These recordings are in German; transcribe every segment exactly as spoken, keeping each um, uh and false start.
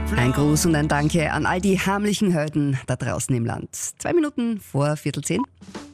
Ein Gruß und ein Danke an all die heimlichen Helden da draußen im Land. Zwei Minuten vor Viertel zehn.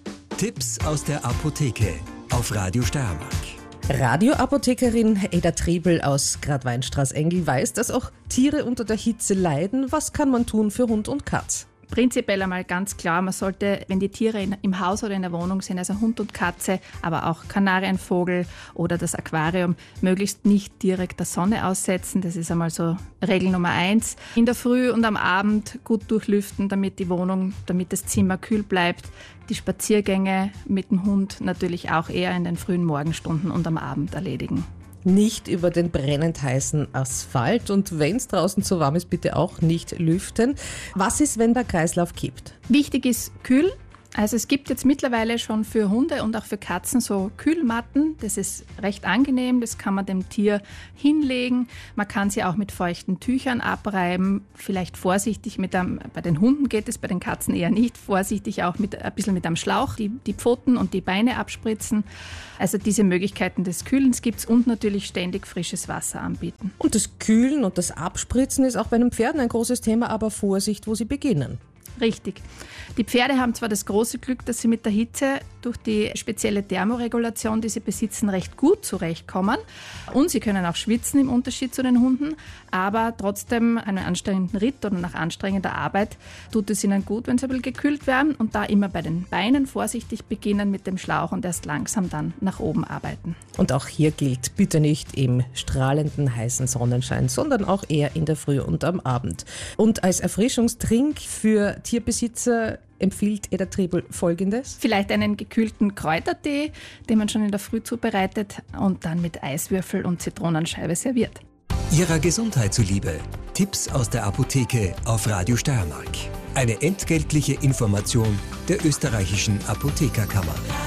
Tipps aus der Apotheke auf Radio Steiermark. Radioapothekerin Eda Trebel aus Gradweinstraß-Engel weiß, dass auch Tiere unter der Hitze leiden. Was kann man tun für Hund und Katz? Prinzipiell einmal ganz klar, man sollte, wenn die Tiere in, im Haus oder in der Wohnung sind, also Hund und Katze, aber auch Kanarienvogel oder das Aquarium, möglichst nicht direkt der Sonne aussetzen. Das ist einmal so Regel Nummer eins. In der Früh und am Abend gut durchlüften, damit die Wohnung, damit das Zimmer kühl bleibt. Die Spaziergänge mit dem Hund natürlich auch eher in den frühen Morgenstunden und am Abend erledigen. Nicht über den brennend heißen Asphalt und wenn es draußen zu warm ist, bitte auch nicht lüften. Was ist, wenn der Kreislauf kippt? Wichtig ist kühl. Also es gibt jetzt mittlerweile schon für Hunde und auch für Katzen so Kühlmatten. Das ist recht angenehm, das kann man dem Tier hinlegen. Man kann sie auch mit feuchten Tüchern abreiben. Vielleicht vorsichtig mit einem, bei den Hunden geht es, bei den Katzen eher nicht. Vorsichtig auch mit, ein bisschen mit einem Schlauch die, die Pfoten und die Beine abspritzen. Also diese Möglichkeiten des Kühlens gibt es und natürlich ständig frisches Wasser anbieten. Und das Kühlen und das Abspritzen ist auch bei den Pferden ein großes Thema, aber Vorsicht, wo sie beginnen. Richtig. Die Pferde haben zwar das große Glück, dass sie mit der Hitze durch die spezielle Thermoregulation, die sie besitzen, recht gut zurechtkommen. Und sie können auch schwitzen im Unterschied zu den Hunden. Aber trotzdem einen anstrengenden Ritt oder nach anstrengender Arbeit tut es ihnen gut, wenn sie ein bisschen gekühlt werden. Und da immer bei den Beinen vorsichtig beginnen mit dem Schlauch und erst langsam dann nach oben arbeiten. Und auch hier gilt, bitte nicht im strahlenden heißen Sonnenschein, sondern auch eher in der Früh und am Abend. Und als Erfrischungstrink für Tierbesitzer empfiehlt Eda Trebel Folgendes? Vielleicht einen gekühlten Kräutertee, den man schon in der Früh zubereitet und dann mit Eiswürfel und Zitronenscheibe serviert. Ihrer Gesundheit zuliebe. Tipps aus der Apotheke auf Radio Steiermark. Eine entgeltliche Information der österreichischen Apothekerkammer.